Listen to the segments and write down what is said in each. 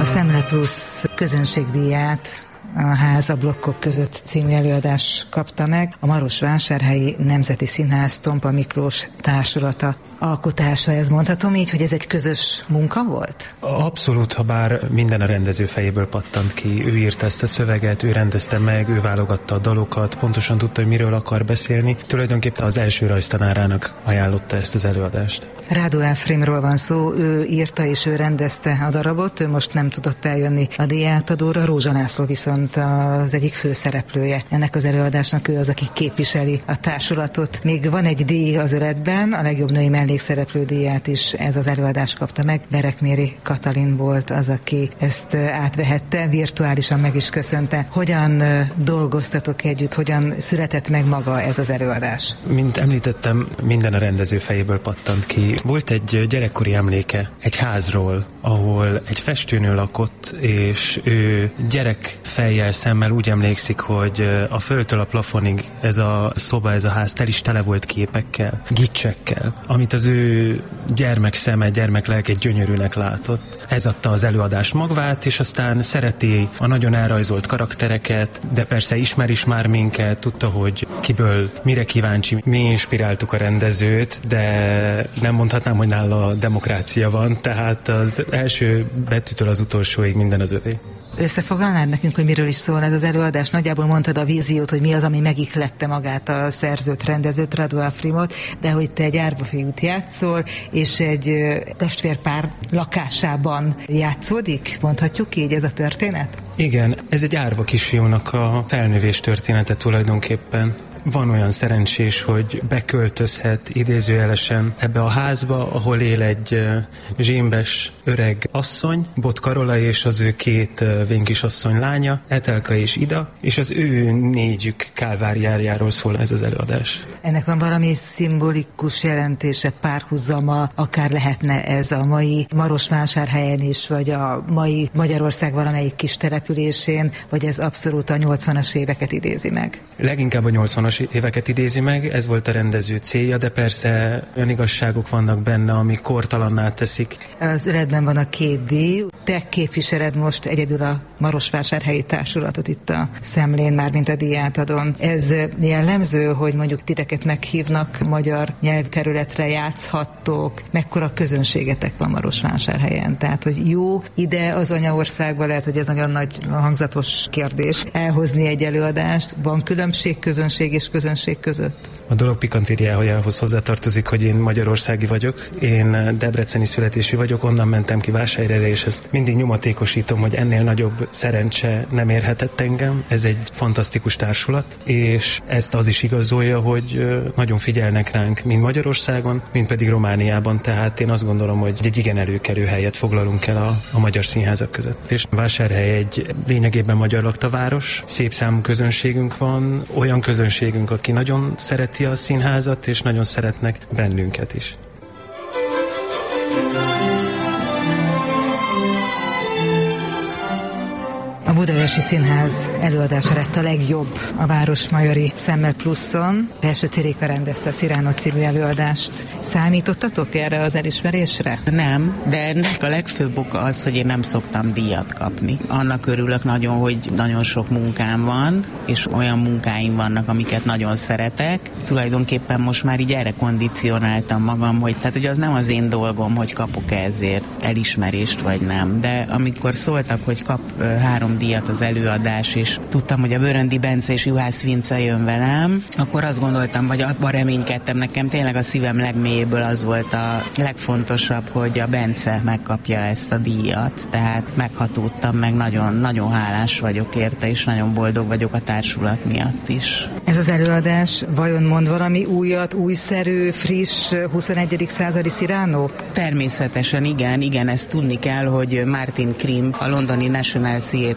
Szemle Plusz közönségdíját a Ház a blokkok között című előadás kapta meg. A Marosvásárhelyi Nemzeti Színház Tompa Miklós társulata alkotása, ez mondhatom így, hogy ez egy közös munka volt? Abszolút, ha bár minden a rendező fejéből pattant ki. Ő írta ezt a szöveget, ő rendezte meg, ő válogatta a dalokat, pontosan tudta, hogy miről akar beszélni. Tulajdonképpen az első rajztanárának ajánlotta ezt az előadást. Rádó Efrémről van szó, ő írta és ő rendezte a darabot, ő most nem tudott eljönni a díjátadóra, Rózsa László viszont az egyik főszereplője ennek az előadásnak, ő az, aki képviseli a társulatot. Még van egy díj az öletben, a legjobb női mellékszereplő díját is ez az előadás kapta meg. Berekméri Katalin volt az, aki ezt átvehette, virtuálisan meg is köszönte. Hogyan dolgoztatok együtt, hogyan született meg maga ez az előadás? Mint említettem, minden a rendező fejéből pattant ki. Volt egy gyerekkori emléke egy házról, ahol egy festőnő lakott, és ő gyerekfejjel szemmel úgy emlékszik, hogy a földtől a plafonig ez a szoba, ez a ház tele volt képekkel, gicsekkel, amit az ő gyermekszeme, gyermeklelke gyönyörűnek látott. Ez adta az előadás magvát, és aztán szereti a nagyon elrajzolt karaktereket, de persze ismer is már minket, tudta, hogy kiből mire kíváncsi. Mi inspiráltuk a rendezőt, de nem mondhatnám, hogy nála demokrácia van, tehát az első betűtől az utolsóig minden az övé. Összefoglalnád nekünk, hogy miről is szól ez az előadás? Nagyjából mondtad a víziót, hogy mi az, ami megihlette magát a szerzőt, rendezőt, Rádó Efrémot, de hogy te egy árvafiút játszol, és egy testvérpár lakásában játszódik? Mondhatjuk így, ez a történet? Igen, ez egy árva kisfiúnak a felnövés története tulajdonképpen. Van olyan szerencsés, hogy beköltözhet idézőjelesen ebbe a házba, ahol él egy zsémbes öreg asszony, Bot Karola és az ő két vénkisasszony lánya, Etelka és Ida, és az ő négyük kálváriájáról szól ez az előadás. Ennek van valami szimbolikus jelentése, párhuzama, akár lehetne ez a mai Marosvásárhelyen is, vagy a mai Magyarország valamelyik kis településén, vagy ez abszolút a 80-as éveket idézi meg? Leginkább a 80-as éveket idézi meg, ez volt a rendező célja, de persze olyan igazságok vannak benne, ami kortalanná teszik. Az öletben van a 2 díj. Te képviseled most egyedül a Marosvásárhelyi társulatot itt a Szemlén, már mint a díjátadón. Ez jellemző, hogy mondjuk titeket meghívnak, magyar nyelvterületre játszhattok, mekkora közönségetek van Marosvásárhelyen? Tehát, hogy jó ide az anyaországba, lehet, hogy ez nagyon nagy hangzatos kérdés, elhozni egy előadást. Van különbség közönség és közönség között? A dolog pikantériájához hozzátartozik, hogy én magyarországi vagyok, én debreceni születésű vagyok, onnan mentem ki Vásárhelyre, és ezt mindig nyomatékosítom, hogy ennél nagyobb szerencse nem érhetett engem. Ez egy fantasztikus társulat, és ezt az is igazolja, hogy nagyon figyelnek ránk, mind Magyarországon, mind pedig Romániában, tehát én azt gondolom, hogy egy igen előkelő helyet foglalunk el a magyar színházak között. És Vásárhely egy lényegében magyar lakta város, szép számú közönségünk van, olyan közönségünk, aki nagyon szereti a színházat, és nagyon szeretnek bennünket is. A Budaörsi Színház előadása lett a legjobb a Városmajori Szemmel Pluszon. Belső Cirika rendezte a Cyrano című előadást. Számítottatok erre az elismerésre? Nem, de ennek a legfőbb oka az, hogy én nem szoktam díjat kapni. Annak örülök nagyon, hogy nagyon sok munkám van, és olyan munkáim vannak, amiket nagyon szeretek. Tulajdonképpen most már így erre kondicionáltam magam, hogy az nem az én dolgom, hogy kapok ezért elismerést, vagy nem. De amikor szóltak, hogy kap 3 díjat az előadás, és tudtam, hogy a Bőröndi Bence és Juhász Vince jön velem, akkor azt gondoltam, vagy abban reménykedtem, nekem tényleg a szívem legmélyéből az volt a legfontosabb, hogy a Bence megkapja ezt a díjat. Tehát meghatódtam, meg nagyon hálás vagyok érte, és nagyon boldog vagyok a társulat miatt is. Ez az előadás vajon mond valami újat, újszerű, friss, 21. századi Cyrano? Természetesen igen, ezt tudni kell, hogy Martin Krim a londoni National Theatre-ben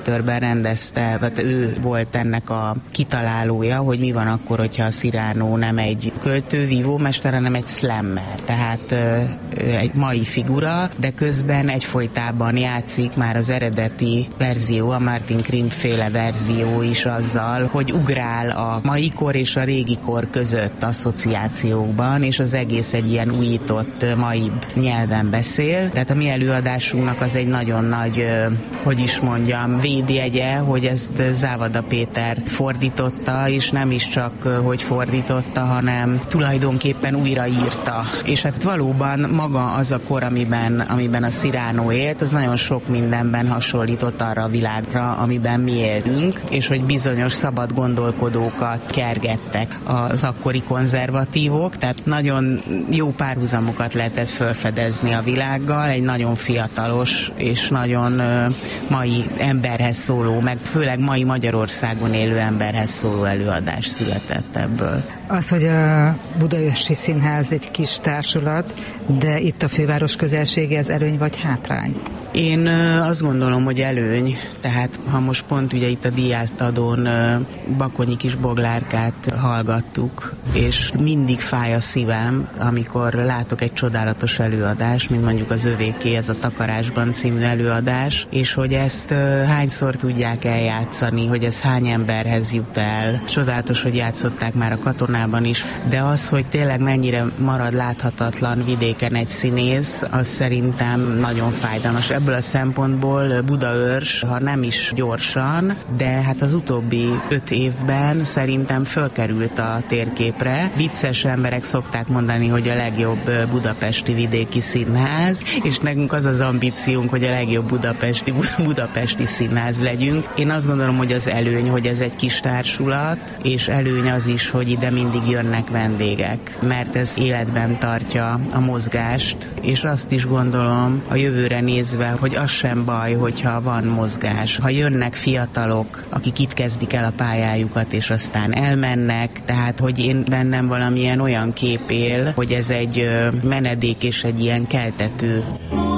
rendezte, vagy ő volt ennek a kitalálója, hogy mi van akkor, hogyha a Cyrano nem egy költő, vívómester, hanem egy slammer. Tehát egy mai figura, de közben egyfolytában játszik már az eredeti verzió, a Martin Krimp féle verzió is azzal, hogy ugrál a mai kor és a régi kor között asszociációkban, és az egész egy ilyen újított, maibb nyelven beszél. Tehát a mi előadásunknak az egy nagyon nagy, hogy is mondjam, védjegye, hogy ezt Závada Péter fordította, és nem is csak, hogy fordította, hanem tulajdonképpen újraírta. És hát valóban maga az a kor, amiben a Cyrano élt, az nagyon sok mindenben hasonlított arra a világra, amiben mi élünk, és hogy bizonyos szabad gondolkodókat kergettek az akkori konzervatívok, tehát nagyon jó párhuzamokat lehetett felfedezni a világgal, egy nagyon fiatalos és nagyon mai emberhez szóló, meg főleg mai Magyarországon élő emberhez szóló előadás született ebből. Az, hogy a Budaörsi Színház egy kis társulat, de itt a főváros közelsége, ez előny vagy hátrány? Én azt gondolom, hogy előny, tehát ha most pont ugye itt a díjátadón Bakonyi kis Boglárkát hallgattuk, és mindig fáj a szívem, amikor látok egy csodálatos előadást, mint mondjuk az övéké, ez a Takarásban című előadás, és hogy ezt hányszor tudják eljátszani, hogy ez hány emberhez jut el. Csodálatos, hogy játszották már a Katonában is, de az, hogy tényleg mennyire marad láthatatlan vidéken egy színész, az szerintem nagyon fájdalmas. Ebből a szempontból Budaörs, ha nem is gyorsan, de hát az utóbbi 5 évben szerintem fölkerült a térképre. Vicces emberek szokták mondani, hogy a legjobb budapesti vidéki színház, és nekünk az az ambíciónk, hogy a legjobb budapesti színház legyünk. Én azt gondolom, hogy az előny, hogy ez egy kis társulat, és előny az is, hogy ide mindig jönnek vendégek, mert ez életben tartja a mozgást, és azt is gondolom a jövőre nézve, hogy az sem baj, hogyha van mozgás. Ha jönnek fiatalok, akik itt kezdik el a pályájukat, és aztán elmennek, tehát hogy én bennem valamilyen olyan kép él, hogy ez egy menedék és egy ilyen keltető